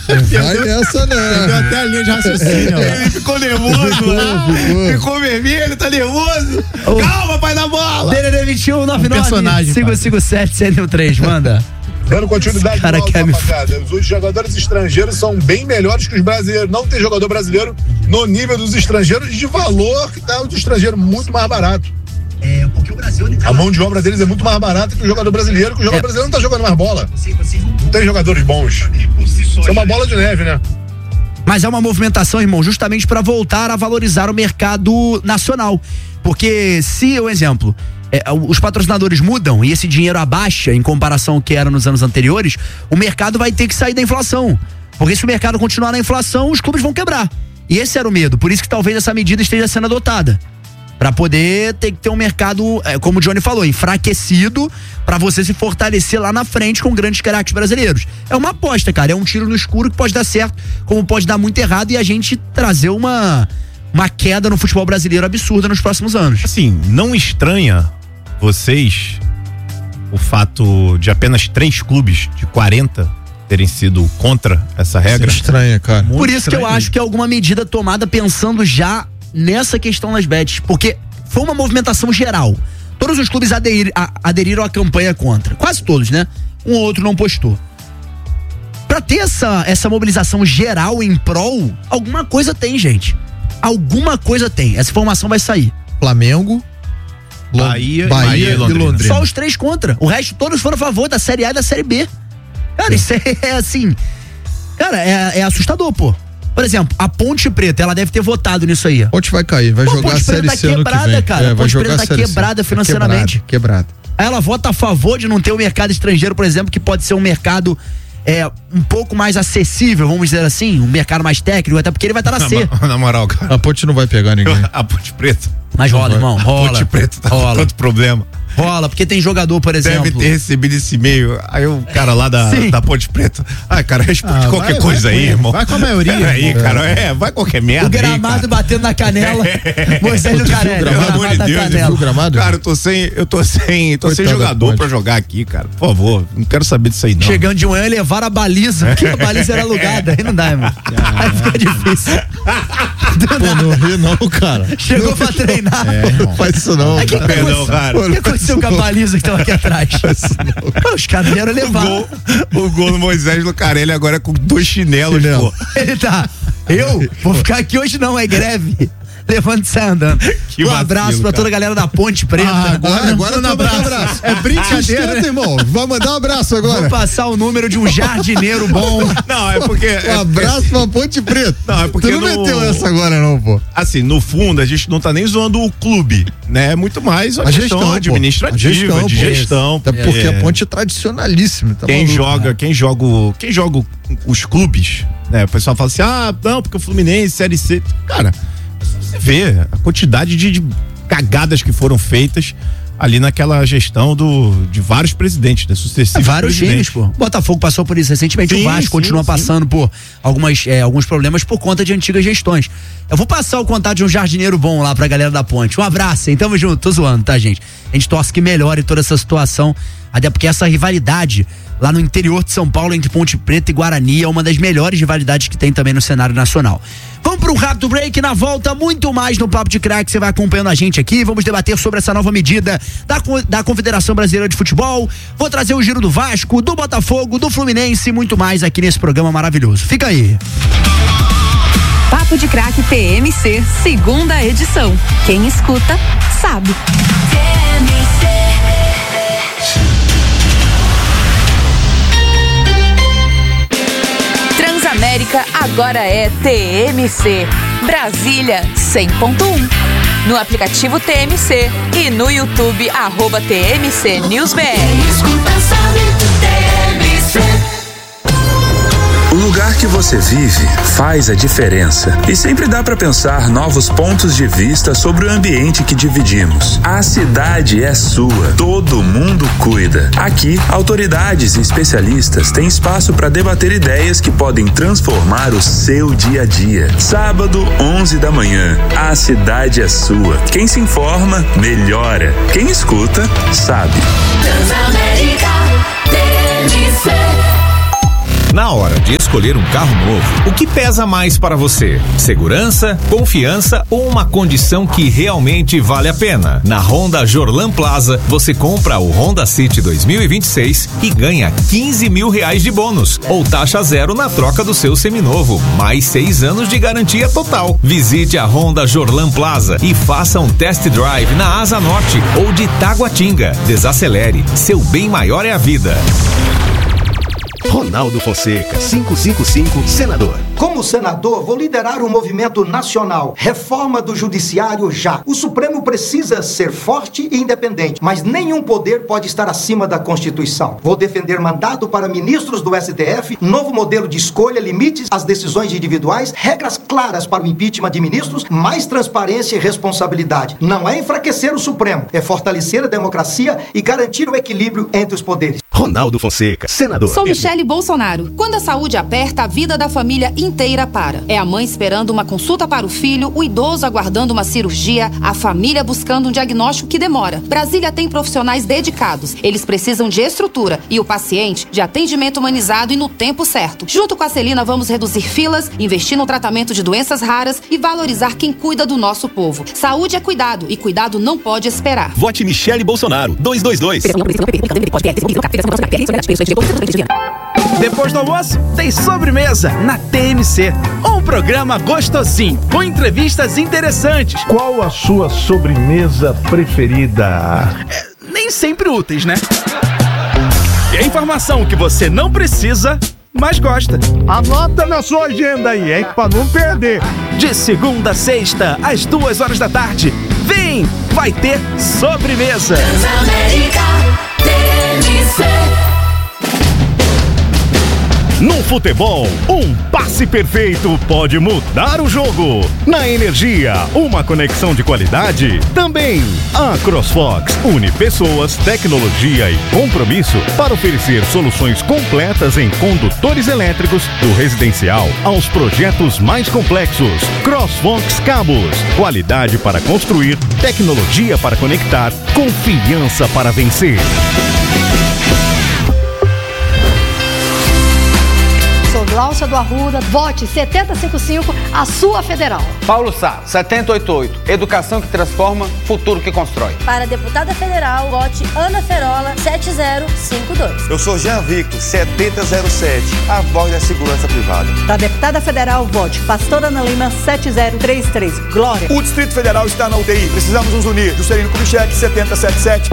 Vai nessa, não. Deu até a linha de raciocínio. Ele ficou nervoso, ficou vermelho, tá nervoso. Calma, pai da bola. DDD 21 99 557 713, manda. Dando continuidade Cara, rapaziada. Os jogadores estrangeiros são bem melhores que os brasileiros. Não tem jogador brasileiro no nível dos estrangeiros de valor que tá o estrangeiro muito mais barato. Porque o Brasil... A mão de obra deles é muito mais barata que o jogador brasileiro, que o jogador brasileiro não tá jogando mais bola. Não tem jogadores bons. Isso é uma bola de neve, né? Mas é uma movimentação, irmão, justamente para voltar a valorizar o mercado nacional. Porque se, um exemplo, os patrocinadores mudam e esse dinheiro abaixa em comparação ao que era nos anos anteriores, o mercado vai ter que sair da inflação. Porque se o mercado continuar na inflação, os clubes vão quebrar. E esse era o medo. Por isso que talvez essa medida esteja sendo adotada. Pra poder ter um mercado, como o Johnny falou, enfraquecido, pra você se fortalecer lá na frente com grandes craques brasileiros. É uma aposta, cara, é um tiro no escuro que pode dar certo, como pode dar muito errado, e a gente trazer uma queda no futebol brasileiro absurda nos próximos anos. Assim, não estranha vocês o fato de apenas 3 clubes de 40 terem sido contra essa regra? Estranha, cara. Por isso que eu acho que é alguma medida tomada pensando já nessa questão das bets, porque foi uma movimentação geral. Todos os clubes aderiram à campanha contra. Quase todos, né? Um ou outro não postou. Pra ter essa mobilização geral em prol, alguma coisa tem, gente. Alguma coisa tem. Essa informação vai sair. Flamengo, Bahia e Londrina. Só os 3 contra. O resto todos foram a favor da Série A e da Série B. Cara, isso é assim... Cara, é assustador, pô. Por exemplo, a Ponte Preta, ela deve ter votado nisso aí. Ponte vai cair, vai jogar a Série C ano que vem. Cara. A Ponte Preta tá quebrada financeiramente. Quebrada. Aí ela vota a favor de não ter o mercado estrangeiro, por exemplo, que pode ser um mercado um pouco mais acessível, vamos dizer assim, um mercado mais técnico, até porque ele vai estar na C. Na moral, cara. A Ponte não vai pegar ninguém. A Ponte Preta. Mas rola, irmão, rola. A Ponte Preta tá com tanto problema. Rola, porque tem jogador, por exemplo. Deve ter recebido esse e-mail. Aí o cara lá da Ponte Preta. Cara, responde qualquer coisa aí, irmão. Vai com a maioria. Aí, cara, vai qualquer merda. O gramado aí, batendo na canela. Moisés do Carelli. Pelo amor de Deus, o gramado? Cara, eu tô sem jogador pra jogar aqui, cara. Por favor, não quero saber disso aí, não. Chegando de manhã, levaram a baliza, porque a baliza era alugada. Aí não dá, irmão. Aí fica difícil. Pô, não ri não, cara. Chegou pra treinar. Não faz isso não. Perdão, cara. O que aconteceu com a baliza que tava aqui atrás? Os caras vieram levar. O gol do Moisés Lucarelli agora é com 2 chinelos, pô. Ele tá. Eu vou ficar aqui hoje não, é greve. Levanta e sai andando. Um abraço pra toda a galera da Ponte Preta. Agora não abraço. É brincadeira, irmão. Vai mandar um abraço agora. Vou passar o número de um jardineiro bom. Não, é porque... Um abraço pra Ponte Preta. Não, é porque... Você não meteu essa agora não, pô. Assim, no fundo, a gente não tá nem zoando o clube, né? É muito mais a questão administrativa, de gestão. Até porque a Ponte é tradicionalíssima. Tá quem joga os clubes, né? O pessoal fala assim, não, porque o Fluminense, Série C... Cara... Você vê a quantidade de cagadas que foram feitas ali naquela gestão de vários presidentes, né? Sucessivos vários times, pô. O Botafogo passou por isso recentemente, o Vasco continua passando por alguns problemas por conta de antigas gestões. Eu vou passar o contato de um jardineiro bom lá pra galera da Ponte. Um abraço, hein? Tamo junto, tô zoando, tá, gente? A gente torce que melhore toda essa situação, até porque essa rivalidade lá no interior de São Paulo entre Ponte Preta e Guarani é uma das melhores rivalidades que tem também no cenário nacional. Vamos para um rápido break, na volta muito mais no Papo de Craque, você vai acompanhando a gente aqui, vamos debater sobre essa nova medida da Confederação Brasileira de Futebol, vou trazer o giro do Vasco, do Botafogo, do Fluminense e muito mais aqui nesse programa maravilhoso. Fica aí. Papo de Craque PMC, 2ª edição. Quem escuta, sabe. Transamérica agora é TMC. Brasília 100.1. No aplicativo TMC e no YouTube @TMC NewsBR. Escuta, sabe, TMC. O lugar que você vive faz a diferença e sempre dá para pensar novos pontos de vista sobre o ambiente que dividimos. A cidade é sua, todo mundo cuida. Aqui, autoridades e especialistas têm espaço para debater ideias que podem transformar o seu dia a dia. Sábado, 11 da manhã, a cidade é sua. Quem se informa, melhora. Quem escuta, sabe. Transamérica, TMC. Na hora de escolher um carro novo, o que pesa mais para você? Segurança, confiança ou uma condição que realmente vale a pena? Na Honda Jorlan Plaza, você compra o Honda City 2026 e ganha R$15 mil de bônus ou taxa zero na troca do seu seminovo, mais 6 anos de garantia total. Visite a Honda Jorlan Plaza e faça um test drive na Asa Norte ou de Taguatinga. Desacelere, seu bem maior é a vida. Ronaldo Fonseca, 555, senador. Como senador, vou liderar um movimento nacional. Reforma do judiciário já. O Supremo precisa ser forte e independente, mas nenhum poder pode estar acima da Constituição. Vou defender mandato para ministros do STF, novo modelo de escolha, limites às decisões individuais, regras claras para o impeachment de ministros, mais transparência e responsabilidade. Não é enfraquecer o Supremo, é fortalecer a democracia e garantir o equilíbrio entre os poderes. Ronaldo Fonseca, senador. Sou Michele Bolsonaro. Quando a saúde aperta, a vida da família inteira para. É a mãe esperando uma consulta para o filho, o idoso aguardando uma cirurgia, a família buscando um diagnóstico que demora. Brasília tem profissionais dedicados. Eles precisam de estrutura e o paciente de atendimento humanizado e no tempo certo. Junto com a Celina, vamos reduzir filas, investir no tratamento de doenças raras e valorizar quem cuida do nosso povo. Saúde é cuidado e cuidado não pode esperar. Vote Michele Bolsonaro, 222. Depois do almoço, tem sobremesa na TMC. Um programa gostosinho, com entrevistas interessantes. Qual a sua sobremesa preferida? Nem sempre úteis, né? E a informação que você não precisa, mas gosta. Anota na sua agenda aí, hein? Pra não perder. De segunda a sexta, às 2h da tarde. Vem! Vai ter sobremesa. Transamérica TMC. No futebol, um passe perfeito pode mudar o jogo. Na energia, uma conexão de qualidade também. A CrossFox une pessoas, tecnologia e compromisso para oferecer soluções completas em condutores elétricos, do residencial aos projetos mais complexos. CrossFox Cabos, qualidade para construir, tecnologia para conectar, confiança para vencer. Sou Glaucia do Arruda, vote 7055, a sua federal. Paulo Sá, 788, educação que transforma, futuro que constrói. Para deputada federal, vote Ana Ferola, 7052. Eu sou Jean Victor, 7007, a voz da segurança privada. Para deputada federal, vote Pastora Ana Lima, 7033, Glória. O Distrito Federal está na UTI, precisamos nos unir. Juscelino Kubitschek, 7077.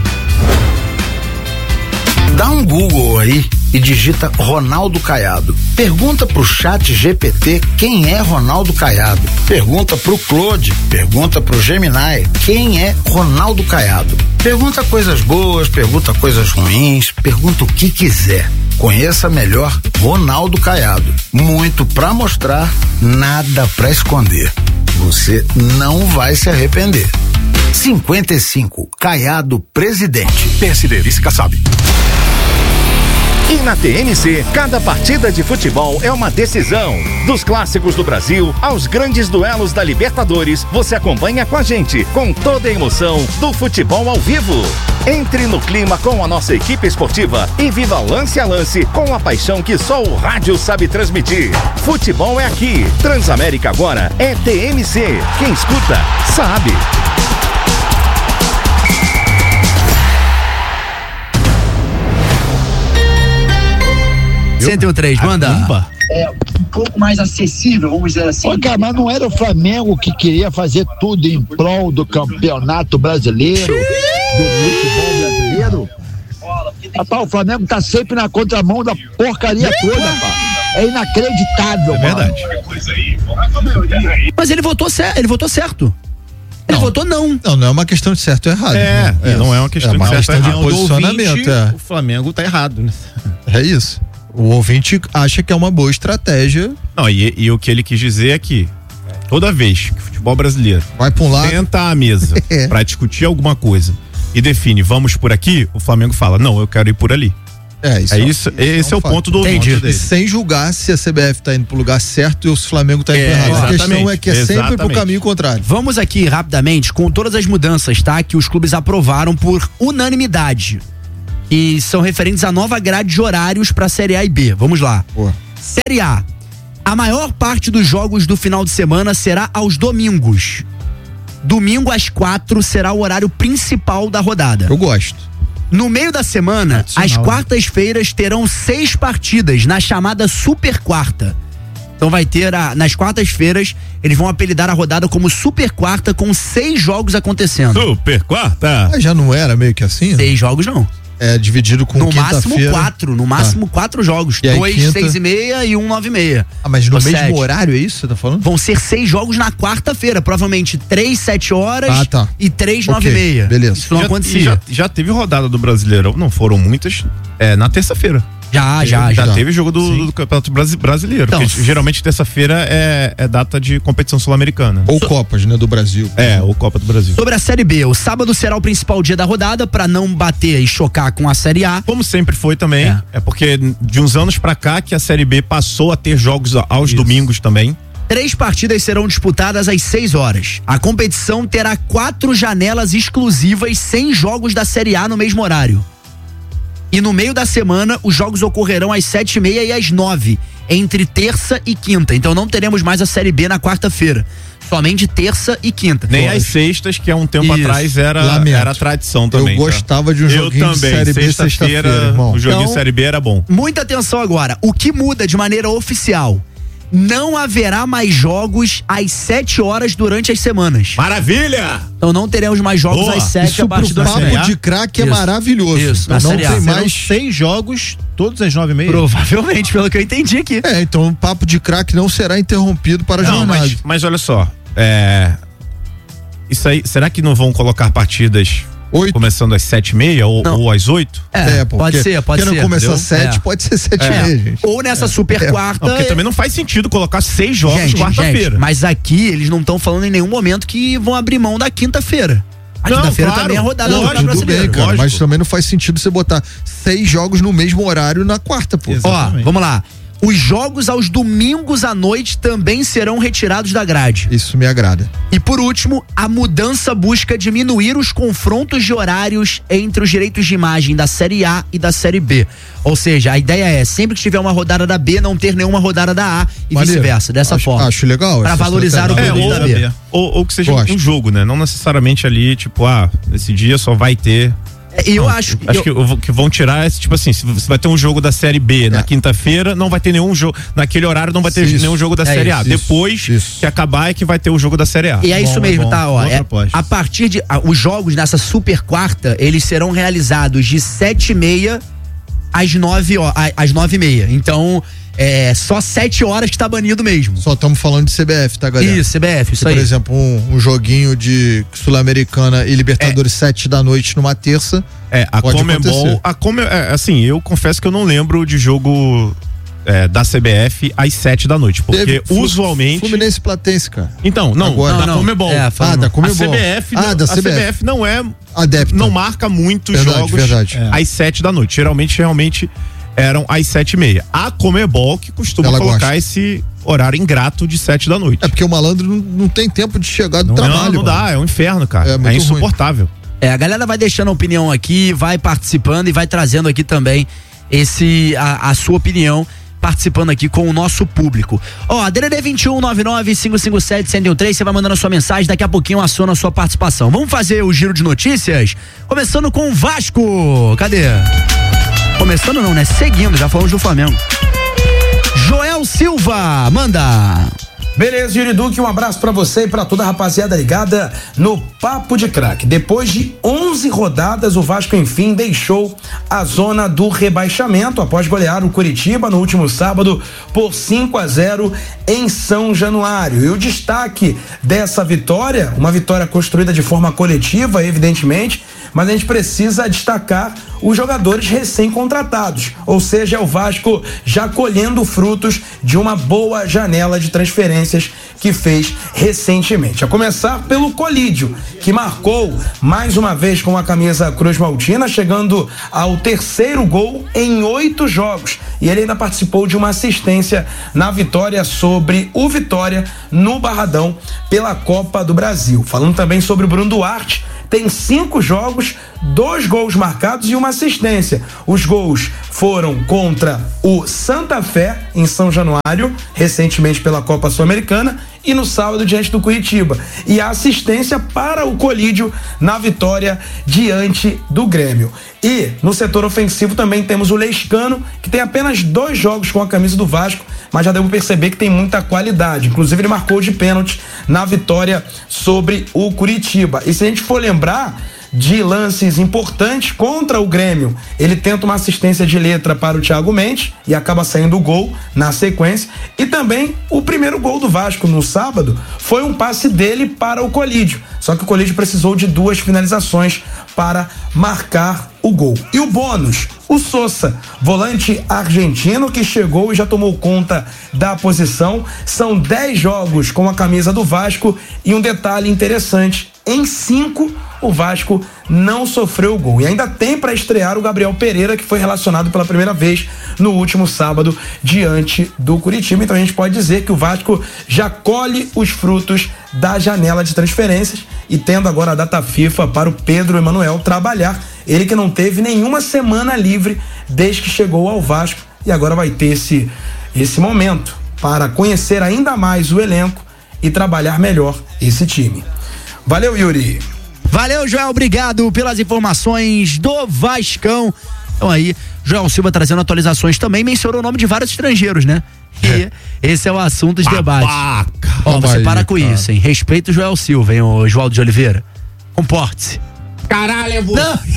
Dá um Google aí e digita Ronaldo Caiado. Pergunta pro Chat GPT quem é Ronaldo Caiado. Pergunta pro Claude, pergunta pro Gemini quem é Ronaldo Caiado. Pergunta coisas boas, pergunta coisas ruins, pergunta o que quiser. Conheça melhor Ronaldo Caiado. Muito pra mostrar, nada pra esconder. Você não vai se arrepender. 55, Caiado presidente. PSD, vice-Kassab. E na TMC, cada partida de futebol é uma decisão. Dos clássicos do Brasil aos grandes duelos da Libertadores, você acompanha com a gente, com toda a emoção do futebol ao vivo. Entre no clima com a nossa equipe esportiva e viva lance a lance com a paixão que só o rádio sabe transmitir. Futebol é aqui. Transamérica agora é TMC. Quem escuta, sabe. 103, manda. É um pouco mais acessível, vamos dizer assim. Ô, cara, mas não era o Flamengo que queria fazer tudo em prol do campeonato brasileiro, do futebol brasileiro? Rapaz, o Flamengo tá sempre na contramão da porcaria toda, rapaz. É inacreditável, mano. Verdade. Mas ele votou certo. Ele votou não. Não é uma questão de certo ou errado. Não é uma questão de certo ou errado. De posicionamento. O Flamengo tá errado, né? É isso. O ouvinte acha que é uma boa estratégia. Não, e o que ele quis dizer é que toda vez que o futebol brasileiro vai pra um lado, senta à mesa pra discutir alguma coisa e define, vamos por aqui, o Flamengo fala, não, eu quero ir por ali. Esse é o ponto do ouvinte dele. Sem julgar se a CBF tá indo pro lugar certo e o Flamengo tá indo pro errado. A questão é que é sempre pro caminho contrário. Vamos aqui rapidamente com todas as mudanças, tá? Que os clubes aprovaram por unanimidade. que são referentes à nova grade de horários para a Série A e B. Vamos lá. Boa. Série A. A maior parte dos jogos do final de semana será aos domingos. Domingo às 4 será o horário principal da rodada. Eu gosto. No meio da semana, as quartas-feiras terão 6 partidas na chamada Super Quarta. Então vai ter, nas quartas-feiras, eles vão apelidar a rodada como Super Quarta, com 6 jogos acontecendo. Super Quarta? Mas já não era meio que assim? 6 jogos não. É dividido com quinta-feira. No máximo 4 jogos. 2, 6h30 e 1, 9h30. Ah, mas no mesmo horário, é isso que você tá falando? Vão ser 6 jogos na quarta-feira. Provavelmente 3, 7 horas e 3, 9h30. Beleza. Isso não acontecia. Já teve rodada do Brasileirão, não foram muitas, na terça-feira. Já teve jogo do Campeonato Brasileiro. Então, porque geralmente terça-feira é data de competição sul-americana. Ou Copas, né, do Brasil. Ou Copa do Brasil. Sobre a Série B, o sábado será o principal dia da rodada pra não bater e chocar com a Série A. Como sempre foi também. É porque de uns anos pra cá que a Série B passou a ter jogos aos domingos também. 3 partidas serão disputadas às 6 horas. A competição terá 4 janelas exclusivas sem jogos da Série A no mesmo horário. E no meio da semana, os jogos ocorrerão às 7h30 e às 9h, entre terça e quinta. Então não teremos mais a Série B na quarta-feira. Somente terça e quinta. Nem às sextas, que há um tempo atrás era tradição também. Eu gostava de um joguinho de Série B sexta-feira, irmão. O joguinho de Série B era bom. Muita atenção agora. O que muda de maneira oficial? Não haverá mais jogos às 7 horas durante as semanas. Maravilha! Então não teremos mais jogos às 7 a partir da Série A. Papo de craque é maravilhoso. Isso, não tem mais 6 jogos, todos às 9h30. Provavelmente, pelo que eu entendi aqui. Então o papo de craque não será interrompido para a jornada. Mas olha só, isso aí, será que não vão colocar partidas 8. Começando às 7h30 ou às 8? Pode ser. Porque não começa às 7, pode ser 7h30, gente. Ou nessa Super Quarta. Porque também não faz sentido colocar 6 jogos quarta-feira. Mas aqui eles não estão falando em nenhum momento que vão abrir mão da quinta-feira. A quinta-feira também é rodada do Campeonato Brasileiro. Bem, cara, mas também não faz sentido você botar 6 jogos no mesmo horário na quarta, pô. Exatamente. Ó, vamos lá. Os jogos aos domingos à noite também serão retirados da grade. Isso me agrada. E por último, a mudança busca diminuir os confrontos de horários entre os direitos de imagem da Série A e da Série B. Ou seja, a ideia é, sempre que tiver uma rodada da B, não ter nenhuma rodada da A e vice-versa, dessa forma. Acho legal. Pra valorizar o produto da B. Ou que seja um jogo, né? Não necessariamente ali, tipo, esse dia só vai ter... Eu acho que vão tirar, tipo assim, se você vai ter um jogo da Série B na quinta-feira, não vai ter nenhum jogo, naquele horário não vai ter nenhum jogo da Série A. Depois que acabar é que vai ter o jogo da Série A. E é isso mesmo, tá? Ó, a partir de os jogos nessa Super Quarta, eles serão realizados de 7h30 às 9h30. Então, só 7 horas que tá banido mesmo. Só estamos falando de CBF, tá, galera? Isso, CBF, isso aí. Por exemplo, um joguinho de Sul-Americana e Libertadores 7 da noite numa terça. A Conmebol, assim, eu confesso que eu não lembro de jogo da CBF às 7 da noite, porque usualmente... Fluminense Platense, cara. Então, da Conmebol. Da Conmebol. A CBF não é adepta. Não marca muitos jogos às 7 da noite. Realmente eram às 7h30. A Conmebol que costuma colocar esse horário ingrato de 7 da noite. É porque o malandro não tem tempo de chegar do trabalho. Não dá, é um inferno, cara. É insuportável. A galera vai deixando a opinião aqui, vai participando e vai trazendo aqui também a sua opinião, participando aqui com o nosso público. Ó, DDD 2199-557-1013, você vai mandando a sua mensagem, daqui a pouquinho eu aciono a sua participação. Vamos fazer o giro de notícias? Começando com o Vasco. Cadê? Começando não, né? Seguindo, já falamos do Flamengo. Joel Silva, manda! Beleza, Yuri Duque, um abraço pra você e pra toda a rapaziada ligada no Papo de Craque. Depois de 11 rodadas, o Vasco enfim deixou a zona do rebaixamento após golear o Curitiba no último sábado por 5-0 em São Januário. E o destaque dessa vitória, uma vitória construída de forma coletiva, evidentemente, mas a gente precisa destacar os jogadores recém-contratados, ou seja, é o Vasco já colhendo frutos de uma boa janela de transferências que fez recentemente. A começar pelo Colídio, que marcou mais uma vez com a camisa Cruz Maltina, chegando ao 3º gol em 8 jogos. E ele ainda participou de uma assistência na vitória sobre o Vitória no Barradão pela Copa do Brasil. Falando também sobre o Bruno Duarte, tem 5 jogos, 2 gols marcados e uma assistência. Os gols foram contra o Santa Fé, em São Januário, recentemente pela Copa Sul-Americana, e no sábado diante do Curitiba. E a assistência para o Colídio na vitória diante do Grêmio. E no setor ofensivo também temos o Lescano, que tem apenas 2 jogos com a camisa do Vasco, mas já devo perceber que tem muita qualidade. Inclusive ele marcou de pênalti na vitória sobre o Curitiba. E se a gente for lembrar de lances importantes contra o Grêmio, ele tenta uma assistência de letra para o Thiago Mendes e acaba saindo o gol na sequência. E também o primeiro gol do Vasco no sábado foi um passe dele para o Colídio, só que o Colídio precisou de 2 finalizações para marcar o gol. E o bônus, o Sosa, volante argentino que chegou e já tomou conta da posição. São 10 jogos com a camisa do Vasco e um detalhe interessante, em 5 o Vasco não sofreu gol. E ainda tem para estrear o Gabriel Pereira, que foi relacionado pela primeira vez no último sábado diante do Curitiba. Então a gente pode dizer que o Vasco já colhe os frutos da janela de transferências e tendo agora a data FIFA para o Pedro Emanuel trabalhar. Ele que não teve nenhuma semana livre desde que chegou ao Vasco e agora vai ter esse momento para conhecer ainda mais o elenco e trabalhar melhor esse time. Valeu, Yuri. Valeu, Joel, obrigado pelas informações do Vascão. Então aí, Joel Silva trazendo atualizações também, mencionou o nome de vários estrangeiros, né? E esse é o assunto de debate. Ó, você para com isso, hein? Respeita o Joel Silva, hein, o Oswaldo de Oliveira. Comporte-se. Caralho, é você. Não, que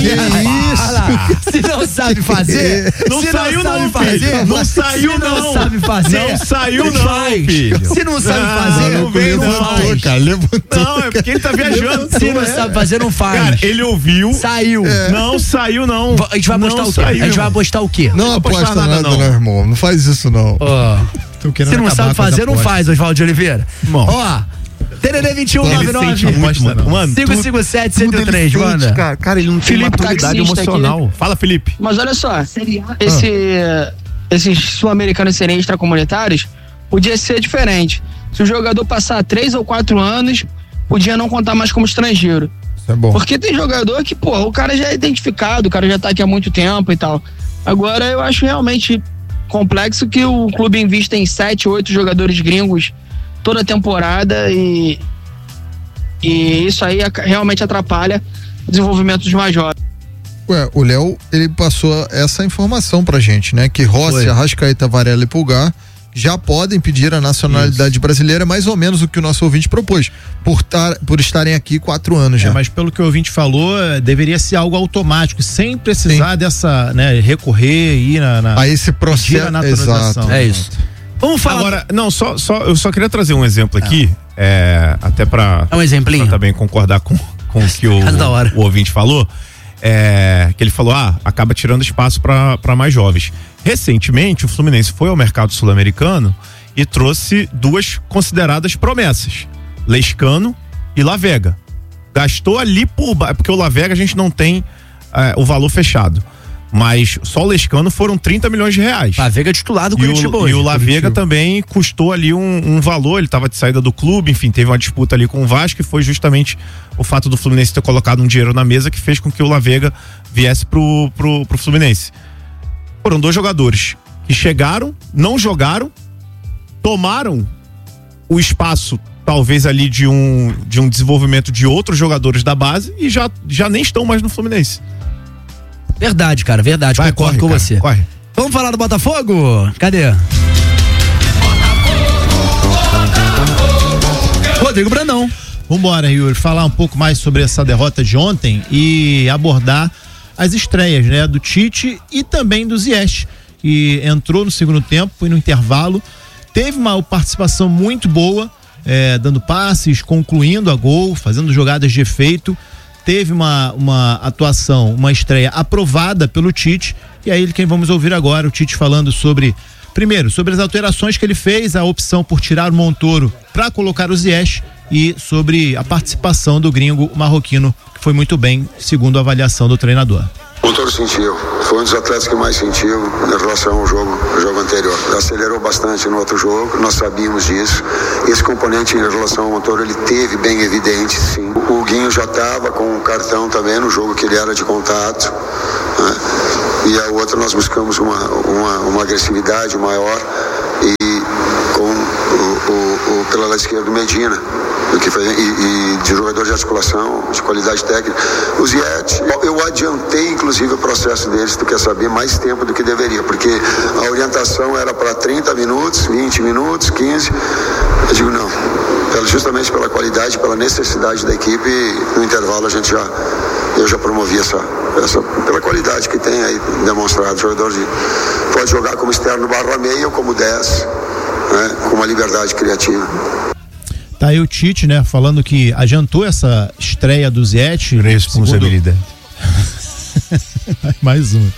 isso? Se não sabe fazer, não saiu não, filho. Não saiu não. Não sabe fazer. Não saiu não, filho. Se não sabe fazer, não faz. Cara, levantou. Não, é porque ele tá viajando. Se não sabe fazer, não faz. Cara, ele ouviu. Saiu. Não saiu não. A gente vai apostar o quê? A gente vai apostar o quê? Não aposta nada não, irmão. Não faz isso não. Se não sabe fazer, não faz, Oswaldo de Oliveira. Ó, TDD 2199-557-103, manda. Cara, ele não tem maturidade emocional. Aqui. Fala, Felipe. Mas olha só, esses sul-americanos serem extracomunitários, podia ser diferente. Se o jogador passar 3 ou 4 anos, podia não contar mais como estrangeiro. Isso é bom. Porque tem jogador que, pô, o cara já é identificado, o cara já tá aqui há muito tempo e tal. Agora, eu acho realmente complexo que o clube invista em 7, 8 jogadores gringos toda a temporada e isso aí realmente atrapalha o desenvolvimento dos mais jovens. O Léo, ele passou essa informação pra gente, né? Que Rossi, Arrascaeta, Varela e Pulgar já podem pedir a nacionalidade brasileira, mais ou menos o que o nosso ouvinte propôs, por estarem aqui 4 anos já. Mas pelo que o ouvinte falou, deveria ser algo automático, sem precisar dessa, né, recorrer e ir a esse processo. Exato. É isso. Vamos falar. Agora, não, eu só queria trazer um exemplo aqui, até pra. É um exemplinho. Pra também concordar com o que o ouvinte falou. Que ele falou, acaba tirando espaço para mais jovens. Recentemente, o Fluminense foi ao mercado sul-americano e trouxe 2 consideradas promessas: Lescano e Lavega. Gastou ali porque o Lavega a gente não tem o valor fechado. Mas só o Lescano foram 30 milhões de reais. Lavega é titular do Curitiba hoje. E o Lavega também custou ali um valor, ele estava de saída do clube, enfim, teve uma disputa ali com o Vasco e foi justamente o fato do Fluminense ter colocado um dinheiro na mesa que fez com que o Lavega viesse pro Fluminense. Foram 2 jogadores que chegaram, não jogaram, tomaram o espaço talvez ali de um desenvolvimento de outros jogadores da base e já nem estão mais no Fluminense. Verdade, cara, verdade. Concordo com você. Corre. Vamos falar do Botafogo? Cadê? Rodrigo Brandão. Vambora, Yuri, falar um pouco mais sobre essa derrota de ontem e abordar as estreias, né, do Tite e também do Ziyech, que entrou no segundo tempo e no intervalo teve uma participação muito boa, dando passes, concluindo a gol, fazendo jogadas de efeito. Teve uma atuação, uma estreia aprovada pelo Tite, e é ele quem vamos ouvir agora, o Tite falando primeiro, sobre as alterações que ele fez, a opção por tirar o Montoro para colocar o Ziyech e sobre a participação do gringo marroquino, que foi muito bem, segundo a avaliação do treinador. Montoro sentiu, foi um dos atletas que mais sentiu em relação ao jogo anterior. Acelerou bastante no outro jogo, nós sabíamos disso. Esse componente em relação ao Montoro, ele teve bem evidente, sim. O Guinho já estava com um cartão também no jogo que ele era de contato, né? E a outra nós buscamos uma agressividade maior e com pela lado esquerdo Medina, e de jogador de articulação, de qualidade técnica. O Ziet, eu adiantei inclusive o processo deles, tu quer saber, mais tempo do que deveria, porque a orientação era para 30 minutos, 20 minutos, 15. Eu digo não, justamente pela qualidade, pela necessidade da equipe, no intervalo eu já promovi essa pela qualidade que tem aí demonstrado. O jogador pode jogar como externo /meia ou como 10, né, com uma liberdade criativa. Tá aí o Tite, né, falando que adiantou essa estreia do Ziet. Responsabilidade. Mais uma.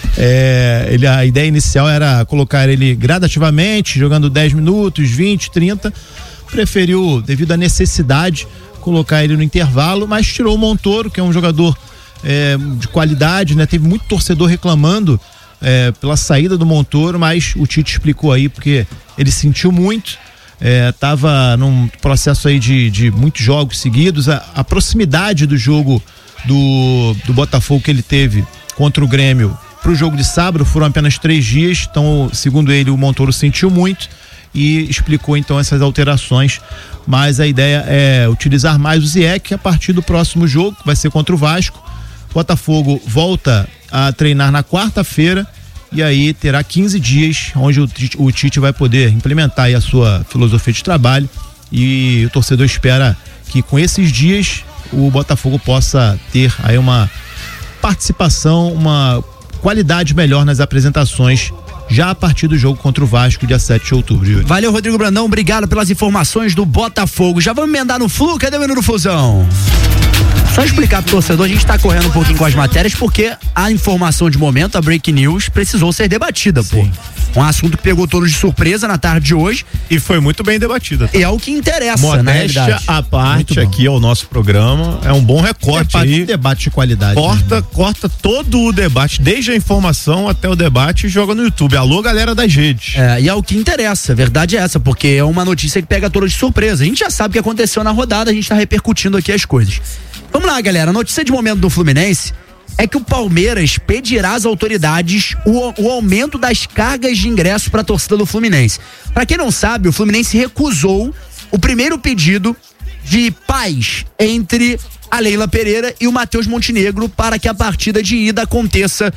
A ideia inicial era colocar ele gradativamente, jogando 10 minutos, 20, 30. Preferiu, devido à necessidade, colocar ele no intervalo, mas tirou o Montoro, que é um jogador de qualidade, né? Teve muito torcedor reclamando pela saída do Montoro, mas o Tite explicou aí porque ele sentiu muito. Tava num processo aí de muitos jogos seguidos, a proximidade do jogo do Botafogo que ele teve contra o Grêmio pro jogo de sábado foram apenas 3 dias, então segundo ele o Montoro sentiu muito e explicou então essas alterações, mas a ideia é utilizar mais o Ziyech a partir do próximo jogo, que vai ser contra o Vasco. Botafogo volta a treinar na quarta-feira e aí terá 15 dias onde o Tite vai poder implementar aí a sua filosofia de trabalho, e o torcedor espera que com esses dias o Botafogo possa ter aí uma participação, uma qualidade melhor nas apresentações já a partir do jogo contra o Vasco, dia 7 de outubro. Júlio. Valeu, Rodrigo Brandão, obrigado pelas informações do Botafogo. Já vamos emendar no Flu, cadê o menu do Flusão? Só explicar pro torcedor, a gente tá correndo um pouquinho com as matérias, porque a informação de momento, a Break News, precisou ser debatida, pô. Um assunto que pegou todos de surpresa na tarde de hoje. E foi muito bem debatida. Tá? E é o que interessa, modéstia à parte aqui ao nosso programa, é um bom recorte aí. Debate de qualidade. Corta todo o debate, desde a informação até o debate, e joga no YouTube. Alô, galera das redes. E é o que interessa, a verdade é essa, porque é uma notícia que pega todos de surpresa. A gente já sabe o que aconteceu na rodada, a gente tá repercutindo aqui as coisas. Vamos lá, galera, a notícia de momento do Fluminense é que o Palmeiras pedirá às autoridades o aumento das cargas de ingresso para a torcida do Fluminense. Para quem não sabe, o Fluminense recusou o primeiro pedido de paz entre a Leila Pereira e o Matheus Montenegro para que a partida de ida aconteça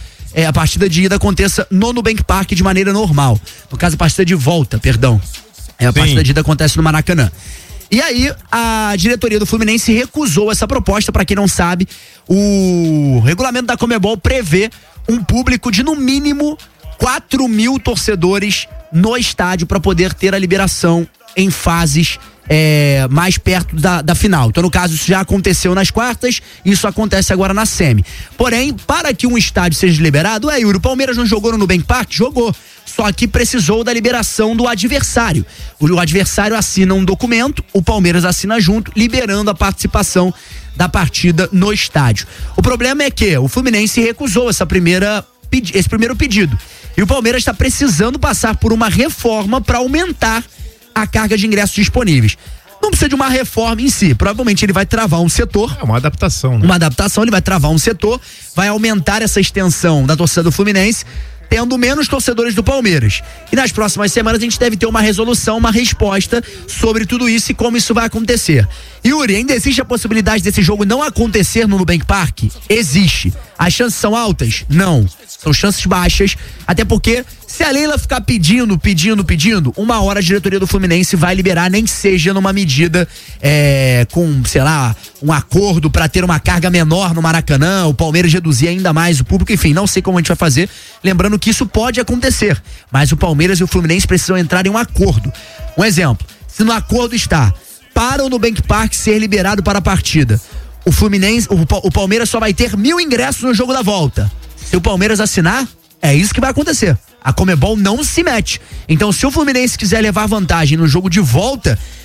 no Nubank Park de maneira normal. No caso, a partida de volta, perdão. A partida de ida acontece no Maracanã. E aí, a diretoria do Fluminense recusou essa proposta. Para quem não sabe, o regulamento da Conmebol prevê um público de no mínimo 4.000 torcedores no estádio para poder ter a liberação em fases mais perto da final. Então, no caso, isso já aconteceu nas quartas, isso acontece agora na semi. Porém, para que um estádio seja liberado, Yuri, o Palmeiras não jogou no Nubank Park? Jogou. Só que precisou da liberação do adversário. O adversário assina um documento, o Palmeiras assina junto, liberando a participação da partida no estádio. O problema é que o Fluminense recusou esse primeiro pedido. E o Palmeiras está precisando passar por uma reforma para aumentar a carga de ingressos disponíveis. Não precisa de uma reforma em si, provavelmente ele vai travar um setor. É uma adaptação, né? Uma adaptação, ele vai travar um setor, vai aumentar essa extensão da torcida do Fluminense, tendo menos torcedores do Palmeiras. E nas próximas semanas a gente deve ter uma resolução, uma resposta sobre tudo isso e como isso vai acontecer. Yuri, ainda existe a possibilidade desse jogo não acontecer no Nubank Park? Existe. As chances são altas? Não. São chances baixas, até porque se a Leila ficar pedindo, uma hora a diretoria do Fluminense vai liberar, nem que seja numa medida com, sei lá, um acordo para ter uma carga menor no Maracanã, o Palmeiras reduzir ainda mais o público, enfim, não sei como a gente vai fazer, lembrando que isso pode acontecer, mas o Palmeiras e o Fluminense precisam entrar em um acordo. Um exemplo, se no acordo está para o Nubank Park ser liberado para a partida, o Palmeiras só vai ter 1.000 ingressos no jogo da volta. Se o Palmeiras assinar, é isso que vai acontecer. A Conmebol não se mete. Então, se o Fluminense quiser levar vantagem no jogo de volta,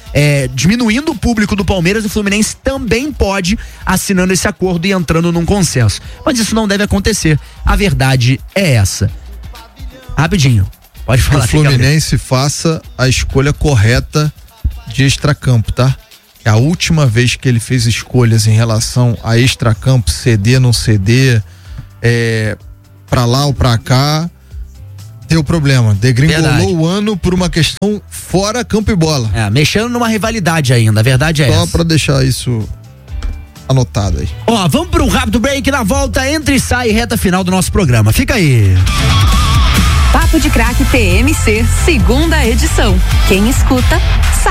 diminuindo o público do Palmeiras, o Fluminense também pode, assinando esse acordo e entrando num consenso. Mas isso não deve acontecer. A verdade é essa. Rapidinho. Pode falar. O Fluminense faça a escolha correta de extracampo, tá? A última vez que ele fez escolhas em relação a extracampo, ceder, não ceder, pra lá ou pra cá, deu problema. Degringolou o ano por uma questão fora campo e bola. Mexendo numa rivalidade ainda, a verdade é essa. Só pra deixar isso anotado aí. Ó, vamos para um rápido break, na volta, entra e sai, reta final do nosso programa. Fica aí. Papo de Craque TMC, segunda edição. Quem escuta, sabe.